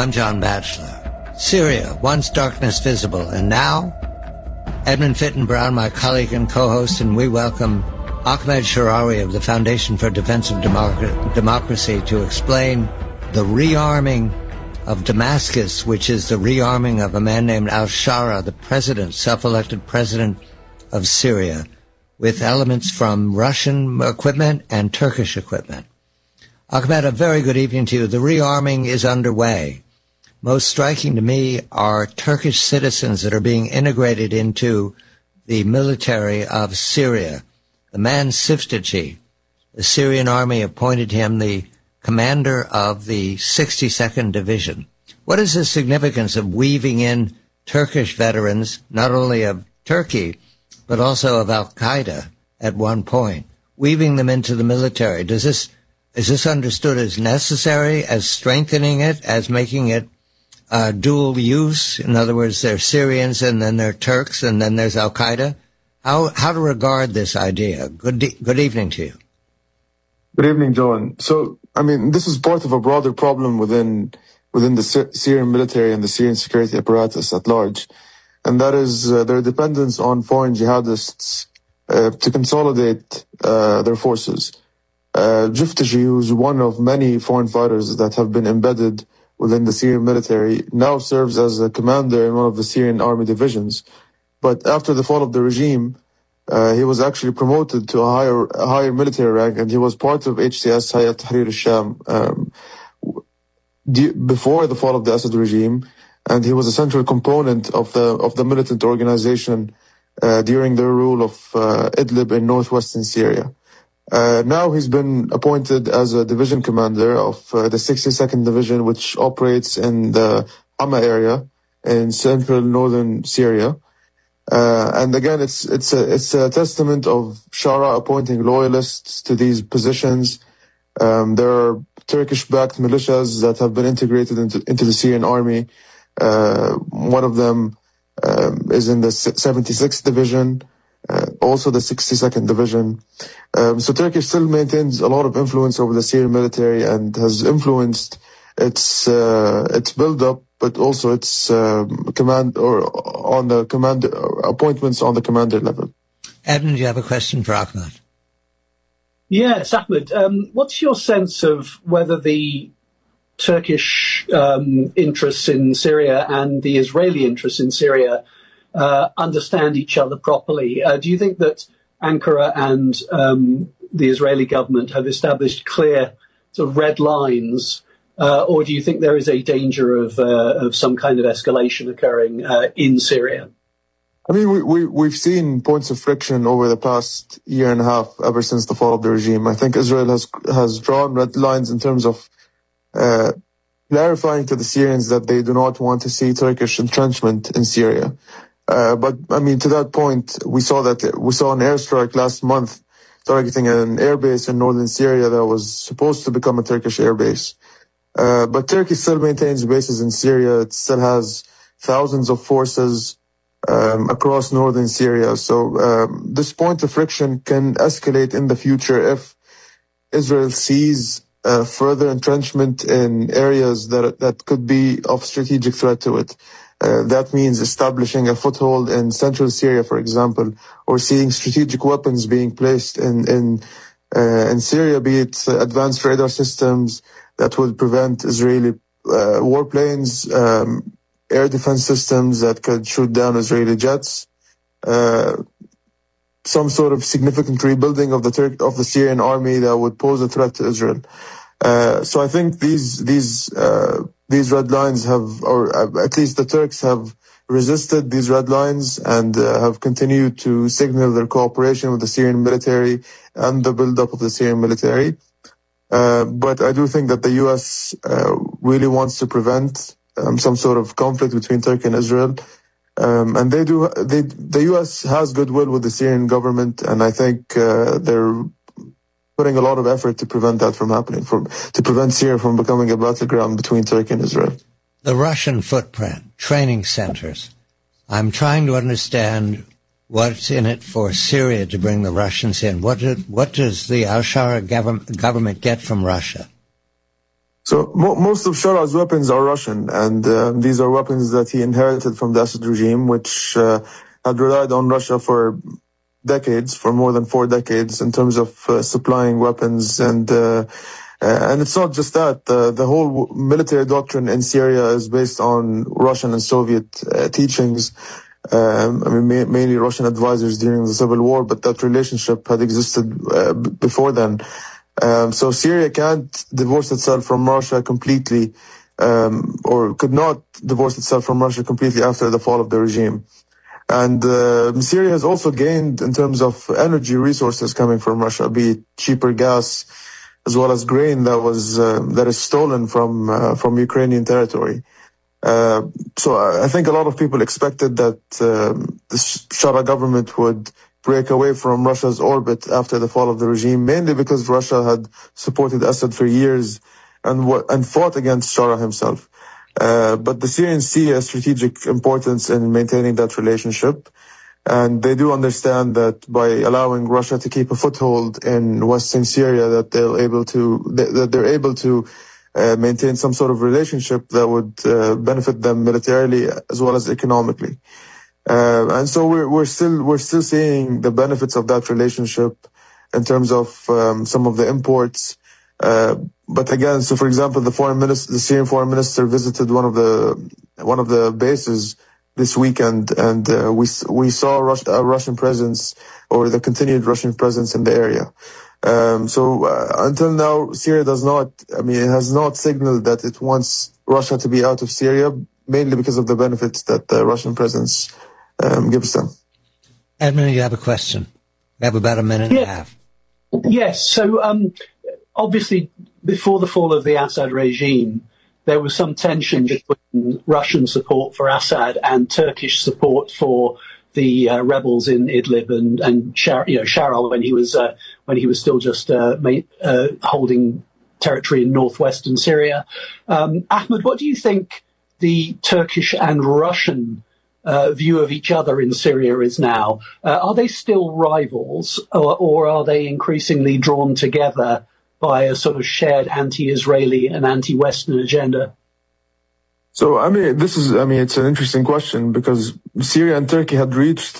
I'm John Batchelor. Syria, once darkness visible, and now? Edmund Fitton Brown, my colleague and co-host, and we welcome Ahmed Sharawi of the Foundation for Defense of Democracy to explain the rearming of Damascus, which is the rearming of a man named al-Shara, the president, self-elected president of Syria, with elements from Russian equipment and Turkish equipment. Ahmed, a very good evening to you. The rearming is underway. Most striking to me are Turkish citizens that are being integrated into the military of Syria. The man Siftaci, the Syrian army appointed him the commander of the 62nd Division. What is the significance of weaving in Turkish veterans, not only of Turkey, but also of Al-Qaeda at one point, weaving them into the military? Is this understood as necessary, as strengthening it, as making it dual use? In other words, they're Syrians and then they're Turks and then there's Al-Qaeda? How to regard this idea? Good evening to you. Good evening, John. So, this is part of a broader problem within the Syrian military and the Syrian security apparatus at large. And that is their dependence on foreign jihadists to consolidate their forces. Siftaci, who's one of many foreign fighters that have been embedded within the Syrian military, now serves as a commander in one of the Syrian army divisions. But after the fall of the regime, he was actually promoted to a higher military rank, and he was part of HTS Hayat Tahrir al-Sham before the fall of the Assad regime, and he was a central component of the militant organization during the rule of Idlib in northwestern Syria. Now he's been appointed as a division commander of the 62nd Division, which operates in the Hama area in central northern Syria. And again, it's a testament of Shara appointing loyalists to these positions. There are Turkish-backed militias that have been integrated into the Syrian army. One of them is in the 76th Division, also the 62nd Division. So Turkey still maintains a lot of influence over the Syrian military and has influenced its build-up, but also its appointments on the commander level. Edmund, you have a question for Ahmed? Yes, Ahmed. What's your sense of whether the Turkish interests in Syria and the Israeli interests in Syria understand each other properly? Do you think that Ankara and the Israeli government have established clear sort of red lines, or do you think there is a danger of some kind of escalation occurring in Syria? We've seen points of friction over the past year and a half, ever since the fall of the regime. I think Israel has drawn red lines in terms of clarifying to the Syrians that they do not want to see Turkish entrenchment in Syria. But to that point, we saw an airstrike last month targeting an airbase in northern Syria that was supposed to become a Turkish airbase. But Turkey still maintains bases in Syria. It still has thousands of forces across northern Syria. So this point of friction can escalate in the future if Israel sees further entrenchment in areas that could be of strategic threat to it. That means establishing a foothold in central Syria, for example, or seeing strategic weapons being placed in Syria, be it advanced radar systems that would prevent Israeli warplanes, air defense systems that could shoot down Israeli jets, some sort of significant rebuilding of the Syrian army that would pose a threat to Israel. So I think these red lines or at least the Turks have resisted these red lines and have continued to signal their cooperation with the Syrian military and the build-up of the Syrian military. But I do think that the U.S. really wants to prevent some sort of conflict between Turkey and Israel. And the U.S. has goodwill with the Syrian government, and I think they're putting a lot of effort to prevent that from happening, to prevent Syria from becoming a battleground between Turkey and Israel. The Russian footprint, training centers. I'm trying to understand what's in it for Syria to bring the Russians in. What does the al-Shara government get from Russia? So most of Shara''s weapons are Russian, and these are weapons that he inherited from the Assad regime, which had relied on Russia for decades, for more than 4 decades, in terms of supplying weapons. And it's not just that. The whole military doctrine in Syria is based on Russian and Soviet teachings. Mainly Russian advisors during the civil war, but that relationship had existed before then. So Syria can't divorce itself from Russia completely, or could not divorce itself from Russia completely after the fall of the regime. And Syria has also gained in terms of energy resources coming from Russia, be it cheaper gas as well as grain that is stolen from Ukrainian territory. So I think a lot of people expected that the Shara government would break away from Russia's orbit after the fall of the regime, mainly because Russia had supported Assad for years and fought against Shara himself. But the Syrians see a strategic importance in maintaining that relationship, and they do understand that by allowing Russia to keep a foothold in western Syria, that they're able to maintain some sort of relationship that would benefit them militarily as well as economically. And so we're still seeing the benefits of that relationship in terms of some of the imports. But again, so for example, the Syrian foreign minister visited one of the bases this weekend, and we saw a Russian presence, or the continued Russian presence in the area. So until now, Syria it has not signaled that it wants Russia to be out of Syria, mainly because of the benefits that the Russian presence gives them. Edmund, you have a question. We have about a minute and a half. Yes. So obviously, before the fall of the Assad regime, there was some tension between Russian support for Assad and Turkish support for the rebels in Idlib and Shara when he was still just holding territory in northwestern Syria. Ahmed, what do you think the Turkish and Russian view of each other in Syria is now? Are they still rivals, or are they increasingly drawn together by a sort of shared anti-Israeli and anti-Western agenda? So, it's an interesting question, because Syria and Turkey had reached,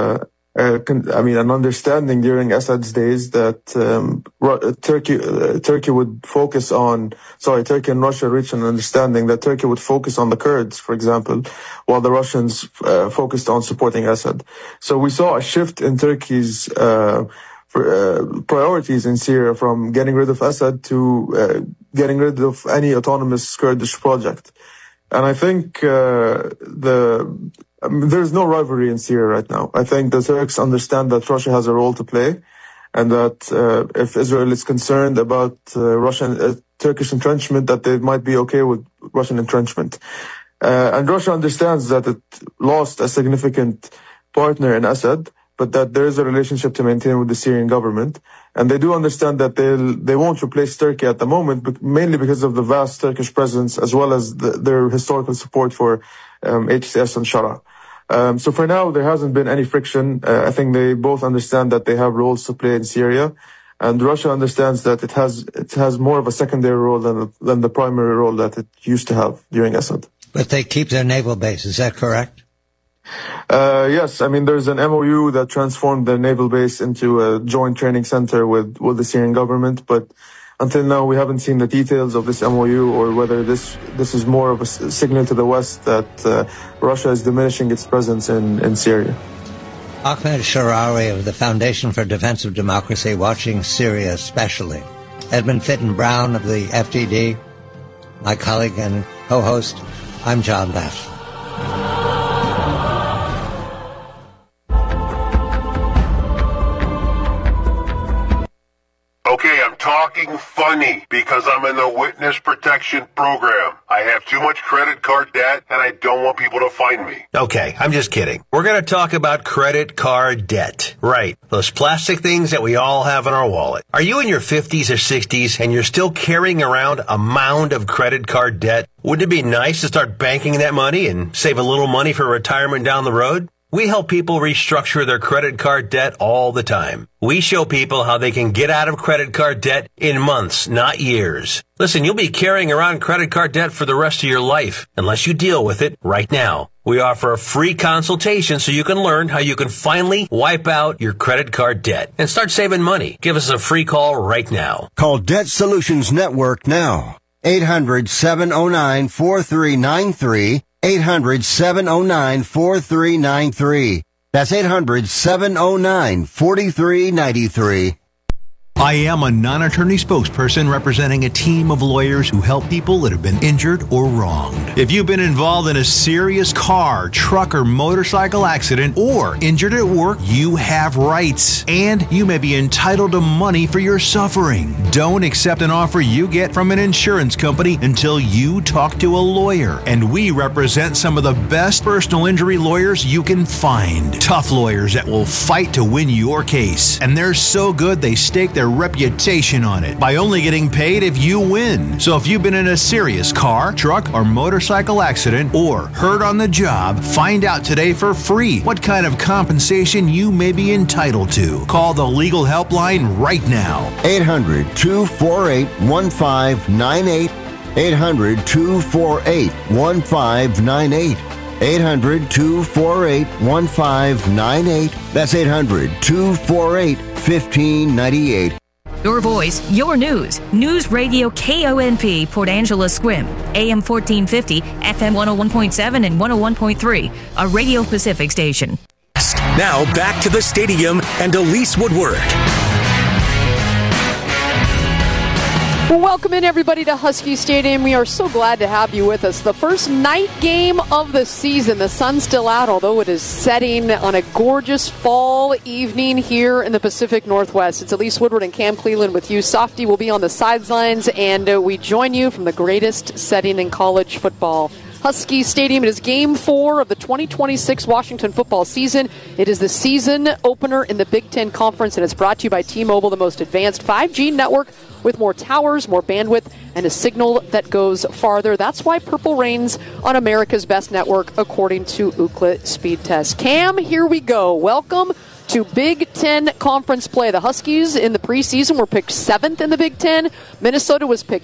an understanding during Assad's days that Turkey and Russia reached an understanding that Turkey would focus on the Kurds, for example, while the Russians focused on supporting Assad. So we saw a shift in Turkey's priorities in Syria from getting rid of Assad to getting rid of any autonomous Kurdish project. And I think there's no rivalry in Syria right now. I think the Turks understand that Russia has a role to play, and that if Israel is concerned about Turkish entrenchment, that they might be okay with Russian entrenchment. And Russia understands that it lost a significant partner in Assad, but that there is a relationship to maintain with the Syrian government. And they do understand that they won't replace Turkey at the moment, but mainly because of the vast Turkish presence, as well as their historical support for HTS and Shara. So for now, there hasn't been any friction. I think they both understand that they have roles to play in Syria, and Russia understands that it has more of a secondary role than the primary role that it used to have during Assad. But they keep their naval base, is that correct? Yes, there's an MOU that transformed the naval base into a joint training center with the Syrian government, but until now we haven't seen the details of this MOU, or whether this is more of a signal to the West that Russia is diminishing its presence in Syria. Ahmed Sharawi of the Foundation for Defense of Democracy, watching Syria especially. Edmund Fitton Brown of the FDD, my colleague and co-host. I'm John Bass. Okay, I'm talking funny because I'm in the witness protection program. I have too much credit card debt and I don't want people to find me. Okay, I'm just kidding. We're going to talk about credit card debt. Right. Those plastic things that we all have in our wallet. Are you in your 50s or 60s and you're still carrying around a mound of credit card debt? Wouldn't it be nice to start banking that money and save a little money for retirement down the road? We help people restructure their credit card debt all the time. We show people how they can get out of credit card debt in months, not years. Listen, you'll be carrying around credit card debt for the rest of your life unless you deal with it right now. We offer a free consultation so you can learn how you can finally wipe out your credit card debt and start saving money. Give us a free call right now. Call Debt Solutions Network now. 800-709-4393. 800-709-4393. That's 800-709-4393. I am a non-attorney spokesperson representing a team of lawyers who help people that have been injured or wronged. If you've been involved in a serious car, truck, or motorcycle accident or injured at work, you have rights, and you may be entitled to money for your suffering. Don't accept an offer you get from an insurance company until you talk to a lawyer, and we represent some of the best personal injury lawyers you can find. Tough lawyers that will fight to win your case, and they're so good they stake their reputation on it by only getting paid if you win. So if you've been in a serious car, truck, or motorcycle accident or hurt on the job, find out today for free what kind of compensation you may be entitled to. Call the legal helpline right now. 800-248-1598. 800-248-1598. 800-248-1598. That's 800-248-1598. Your voice, your news. News Radio KONP, Port Angela Squim, AM 1450, FM 101.7 and 101.3, a Radio Pacific station. Now back to the stadium and Elise Woodward. Well, welcome in, everybody, to Husky Stadium. We are so glad to have you with us. The first night game of the season. The sun's still out, although it is setting on a gorgeous fall evening here in the Pacific Northwest. It's Elise Woodward and Cam Cleland with you. Softy will be on the sidelines, and we join you from the greatest setting in college football. Husky Stadium. It is Game 4 of the 2026 Washington football season. It is the season opener in the Big Ten Conference, and it's brought to you by T-Mobile, the most advanced 5G network with more towers, more bandwidth, and a signal that goes farther. That's why Purple reigns on America's best network, according to Ookla Speed Test. Cam, here we go. Welcome to Big Ten Conference play. The Huskies in the preseason were picked 7th in the Big Ten. Minnesota was picked